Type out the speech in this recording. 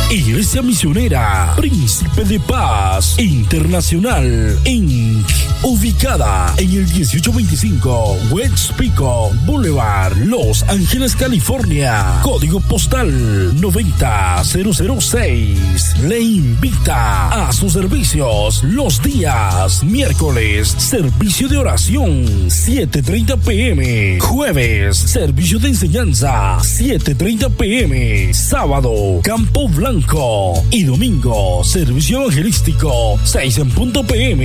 Iglesia Misionera Príncipe de Paz Internacional Inc., ubicada en el 1825 West Pico Boulevard, Los Ángeles, California, código postal 90006. Le invita a sus servicios los días miércoles, servicio de oración 7:30 p.m., jueves, servicio de enseñanza 7:30 p.m., sábado, Campo Blanco, y domingo, servicio evangelístico 6 p.m.